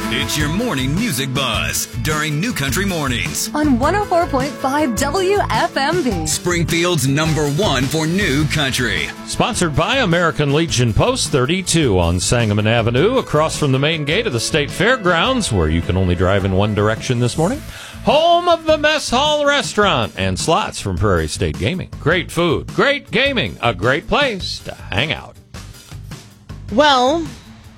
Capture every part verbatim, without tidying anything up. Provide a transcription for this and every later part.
It's your morning music buzz during New Country Mornings on one oh four point five W F M B. Springfield's number one for New Country. Sponsored by American Legion Post thirty-two on Sangamon Avenue, across from the main gate of the State Fairgrounds, where you can only drive in one direction this morning. Home of the Mess Hall Restaurant and slots from Prairie State Gaming. Great food, great gaming, a great place to hang out. Well,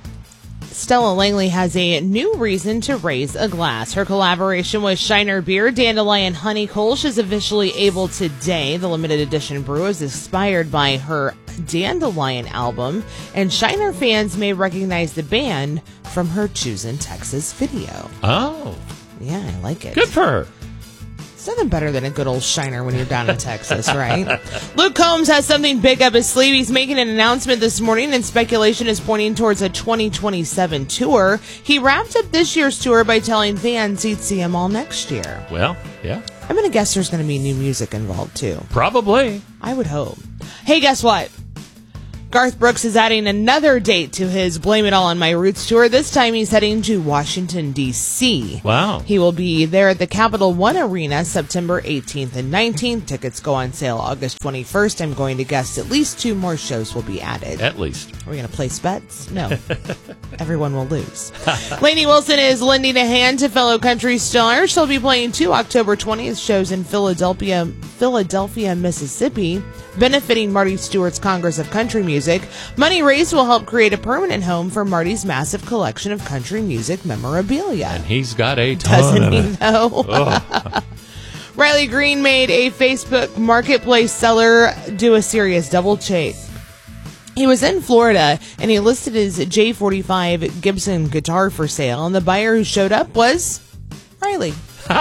Stella Langley has a new reason to raise a glass. Her collaboration with Shiner Beer, Dandelion Honey Kolsch, is officially able today. The limited edition brew is inspired by her Dandelion album, and Shiner fans may recognize the band from her Choosing Texas video. Oh. Yeah, I like it. Good for her. It's nothing better than a good old Shiner when you're down in Texas, right? Luke Combs has something big up his sleeve. He's making an announcement this morning, and speculation is pointing towards a twenty twenty-seven tour. He wrapped up this year's tour by telling fans he'd see them all next year. Well, yeah. I'm going to guess there's going to be new music involved, too. Probably. I would hope. Hey, guess what? Garth Brooks is adding another date to his Blame It All on My Roots tour. This time he's heading to Washington, D C Wow. He will be there at the Capital One Arena September eighteenth and nineteenth. Tickets go on sale August twenty-first. I'm going to guess at least two more shows will be added. At least. Are we going to place bets? No. Everyone will lose. Lainey Wilson is lending a hand to fellow country stars. She'll be playing two October twentieth shows in Philadelphia, Philadelphia, Mississippi, benefiting Marty Stewart's Congress of Country Music. Money raised will help create a permanent home for Marty's massive collection of country music memorabilia. And he's got a ton Doesn't of he, it. though? Oh. Riley Green made a Facebook marketplace seller do a serious double take. He was in Florida, and he listed his J forty-five Gibson guitar for sale, and the buyer who showed up was Riley.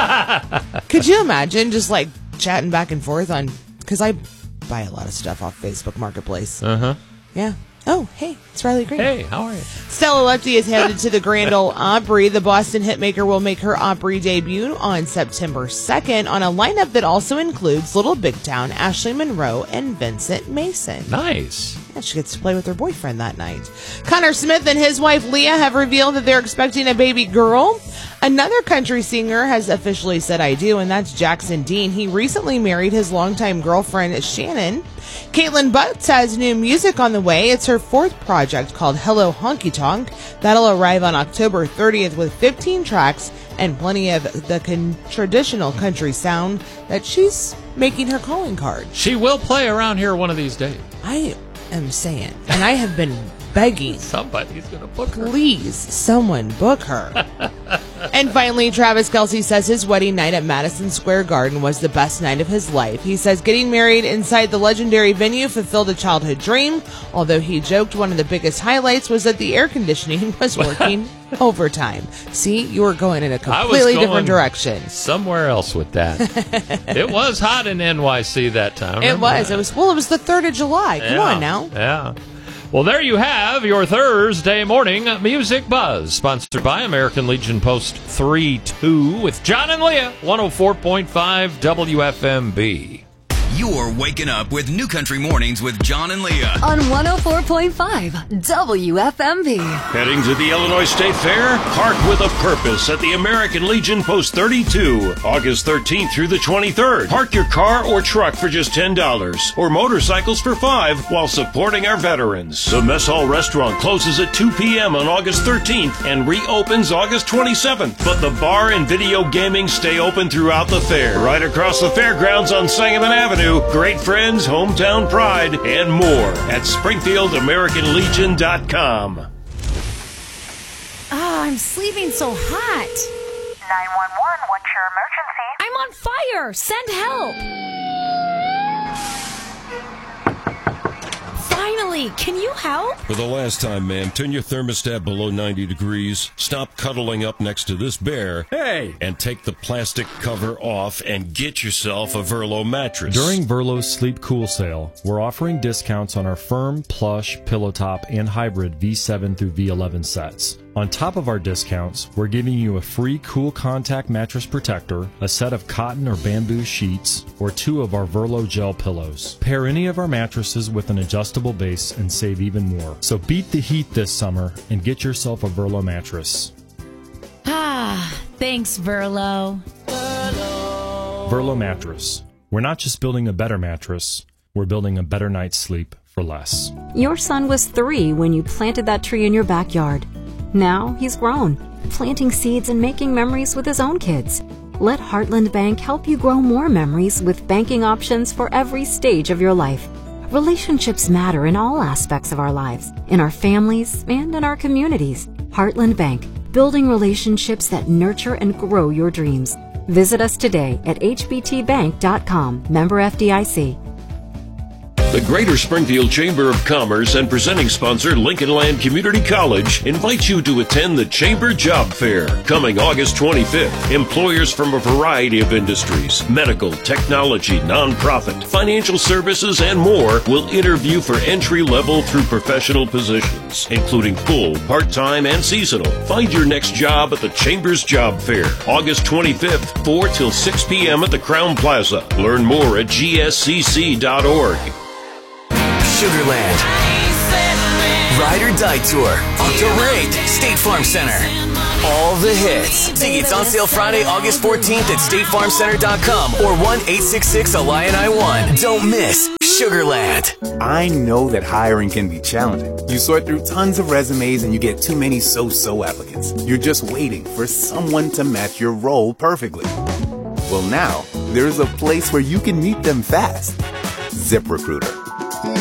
Could you imagine just, like, chatting back and forth on... Because I buy a lot of stuff off Facebook Marketplace. Uh-huh. Yeah. Oh, hey, it's Riley Green. Hey, how are you? Stella Lefty is headed to the Grand Ole Opry. The Boston hitmaker will make her Opry debut on September second on a lineup that also includes Little Big Town, Ashley Monroe, and Vincent Mason. Nice. Yeah, she gets to play with her boyfriend that night. Connor Smith and his wife Leah have revealed that they're expecting a baby girl. Another country singer has officially said I do, and that's Jackson Dean. He recently married his longtime girlfriend, Shannon. Caitlin Butts has new music on the way. It's her fourth project called Hello Honky Tonk. That'll arrive on October thirtieth with fifteen tracks and plenty of the con- traditional country sound that she's making her calling card. She will play around here one of these days. I am saying, and I have been begging. Somebody's going to book her. Please, someone book her. And finally, Travis Kelce says his wedding night at Madison Square Garden was the best night of his life. He says getting married inside the legendary venue fulfilled a childhood dream, although he joked one of the biggest highlights was that the air conditioning was working overtime. See, you were going in a completely different direction. Somewhere else with that. It was hot in N Y C that time. It was. That? It was. Well, it was the third of July. Come yeah, on now. Yeah. Well, there you have your Thursday morning music buzz, sponsored by American Legion Post thirty-two with John and Leah, one oh four point five W F M B. You're waking up with New Country Mornings with John and Leah on one oh four point five W F M B. Heading to the Illinois State Fair? Park with a purpose at the American Legion Post thirty-two, August thirteenth through the twenty-third. Park your car or truck for just ten dollars, or motorcycles for five dollars while supporting our veterans. The Mess Hall Restaurant closes at two p.m. on August thirteenth and reopens August twenty-seventh. But the bar and video gaming stay open throughout the fair. Right across the fairgrounds on Sangamon Avenue. Great friends, hometown pride, and more at Springfield American Legion dot com. Ah, I'm sleeping so hot. nine one one, what's your emergency? I'm on fire. Send help. Finally, can you help? For the last time, ma'am, turn your thermostat below ninety degrees, stop cuddling up next to this bear, hey, and take the plastic cover off and get yourself a Verlo mattress. During Verlo's Sleep Cool sale, we're offering discounts on our firm, plush, pillow top, and hybrid V seven through V eleven sets. On top of our discounts, we're giving you a free Cool Contact mattress protector, a set of cotton or bamboo sheets, or two of our Verlo gel pillows. Pair any of our mattresses with an adjustable base and save even more. So beat the heat this summer and get yourself a Verlo mattress. Thanks, Verlo. Verlo Mattress. We're not just building a better mattress, we're building a better night's sleep for less. Your son was three when you planted that tree in your backyard. Now he's grown, planting seeds and making memories with his own kids. Let Heartland Bank help you grow more memories with banking options for every stage of your life. Relationships matter in all aspects of our lives, in our families, and in our communities. Heartland Bank, building relationships that nurture and grow your dreams. Visit us today at h b t bank dot com, member F D I C. The Greater Springfield Chamber of Commerce and presenting sponsor Lincoln Land Community College invites you to attend the Chamber Job Fair coming August twenty-fifth. Employers from a variety of industries, medical, technology, nonprofit, financial services, and more will interview for entry level through professional positions, including full, part-time, and seasonal. Find your next job at the Chamber's Job Fair, August twenty-fifth, four till six p.m. at the Crown Plaza. Learn more at g s c c dot org. Sugarland. Ride or Die Tour. October eighth, State Farm Center. All the hits. Tickets on sale Friday, August fourteenth at state farm center dot com or one eight six six A L I O N I one. Don't miss Sugarland. I know that hiring can be challenging. You sort through tons of resumes and you get too many so-so applicants. You're just waiting for someone to match your role perfectly. Well, now, there's a place where you can meet them fast. ZipRecruiter.